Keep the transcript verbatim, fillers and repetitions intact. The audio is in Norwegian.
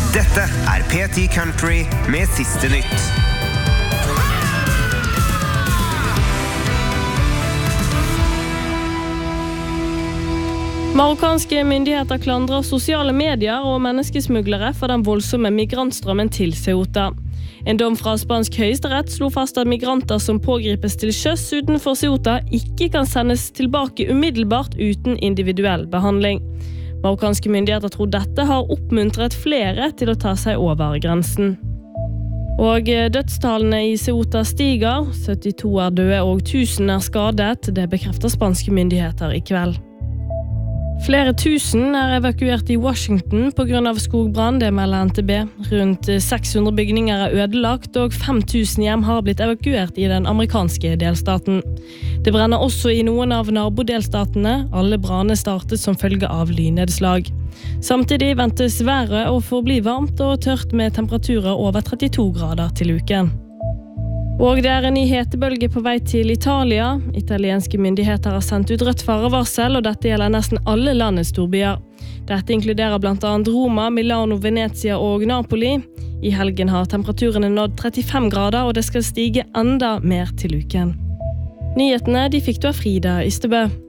Dette er P ti Country med siste nytt. Marokkanske myndigheter klandrer sosiale medier og menneskesmuglere for den voldsomme migrantstrømmen til Ceuta. En dom fra spansk høyesterett slo fast at migranter som pågripes til sjøs utenfor Ceuta ikke kan sendes tilbake umiddelbart uten individuell behandling. Marokkanske myndigheter tror dette har oppmuntret flere til å ta seg over grensen. Og dødstallene i Ceuta stiger, syttito er døde og tusen er skadet, det bekrefter spanske myndigheter i kveld. Flere tusen er evakuert i Washington på grunn av skogbrann, det melder N T B. Rundt seks hundre bygninger er ødelagt, og fem tusen hjem har blitt evakuert i den amerikanske delstaten. Det brenner også i noen av nabodelstatene. Alle branner startet som følge av lynnedslag. Samtidig ventes været å forbli varmt og tørt med temperaturer over trettito grader til uken. Og det er en ny hetebølge på vei til Italia. Italienske myndigheter har sendt ut rødt farevarsel, og dette gjelder nesten alle landets storbyer. Dette inkluderer blant annet Roma, Milano, Venezia og Napoli. I helgen har temperaturene nådd trettifem grader, og det skal stige enda mer til uken. Nyhetene de fikk du av Frida Ystebø.